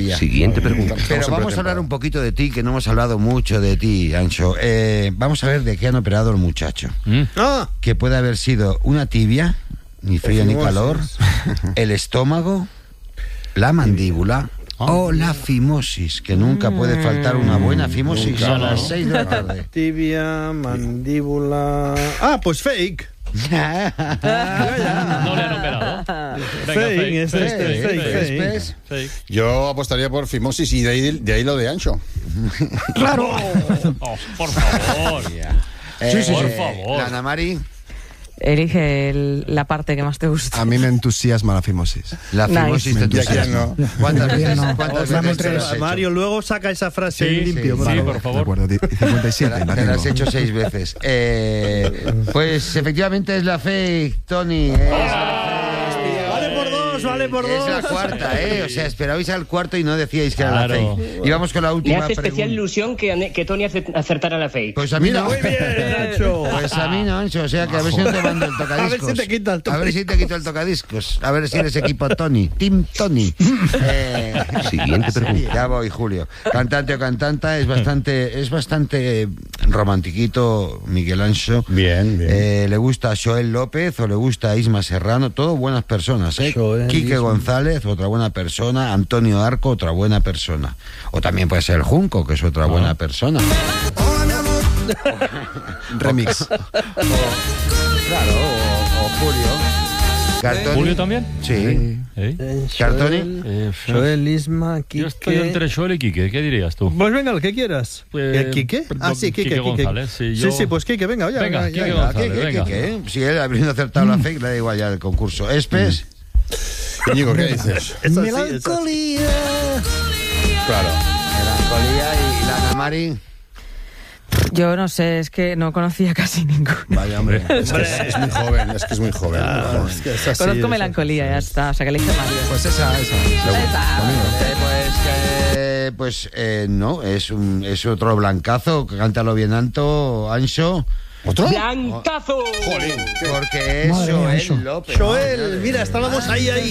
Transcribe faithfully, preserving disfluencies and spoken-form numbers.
tibia. Siguiente pregunta. Pero vamos a hablar un poquito de ti, que no hemos hablado mucho de ti, Ancho. Eh, vamos a ver de qué han operado el muchacho. ¿Mm? Ah, Que puede haber sido una tibia, ni frío ni calor, el estómago, la mandíbula o la fimosis, que nunca puede faltar una buena fimosis Nunca, a las ¿no? seis de la tarde. tibia, mandíbula... Ah, pues fake. No le han operado. Venga, Fake, fake, es fake, este, fake, fake, fake, fake. ¿Ves? fake. Yo apostaría por fimosis y de ahí, de ahí lo de Ancho. ¡Claro! Oh, por favor. Eh, Sí, sí, por favor. La Ana Mari, Elige el- la parte que más te gusta. A mí me entusiasma la fimosis. la Nice. fimosis te Y aquí entusiasma. no. ¿Cuántas veces, no. cuántas Dame veces te tres. lo has hecho? Mario, luego saca esa frase Sí, limpio. sí, por sí, favor. por De favor. acuerdo, di- cincuenta y Te siete, la, la te la has tengo. hecho seis veces. Eh, pues efectivamente es la fake, Tony. Es, Vale por dos, vale por es dos. la cuarta, ¿eh? O sea, esperabais al cuarto y no decíais que era Claro. la fake. Y vamos con la Me última hace especial pregunta. ilusión que, que Tony ace- acertara la fake. Pues a mí no. Muy bien, Nacho. Pues a mí no, Ancho. O sea, que a ver si no te mando el tocadiscos. A ver si te quita el A ver si te quito el tocadiscos. A ver si eres equipo Tony. Team Tony. Eh, Siguiente pregunta. Ya voy, Julio. Cantante o cantanta, es bastante, es bastante romantiquito, Miguel Ancho. Bien, bien. Eh, le gusta a Joel López o le gusta a Isma Serrano, todo buenas personas, ¿eh? Joel, Quique Isma. González, otra buena persona. Antonio Arco, otra buena persona. O también puede ser el Junco, que es otra buena persona. Remix. Claro, o, o Julio. Cartoni. ¿Julio también? Sí. ¿Eh? Eh, Cartoni. Joel, Eh, Joel, Isma, Quique... Yo estoy entre Joel y Quique. ¿Qué dirías tú? Pues venga, lo que quieras. Pues, ¿El Quique? perdón, Ah, sí, Quique, Quique Quique. González, sí, sí, yo- sí, pues Quique, venga, oye, Venga, venga, Quique venga. González. ¿Qué, qué, venga. qué, qué? Si él habiendo acertado la fake, le da igual ya el concurso. Espes. Íñigo, ¿qué dices? Es así, es así. Melancolía. Claro. Melancolía y la Ana Mari. Yo no sé, es que no conocía casi ninguno. Vaya, hombre. Es que es, es muy joven, es que es muy joven. Ah, es que es así, Conozco es melancolía, ya está. O sea, que elige Mario. Pues esa, esa. Eh, pues que, pues eh, no, es un es otro blancazo. Cántalo bien alto, Ancho. ¿Otro? ¡Blancazo! Jolín. Porque es Madre mía, Joel Ancho. López. Joel, mira, estábamos ahí, ahí.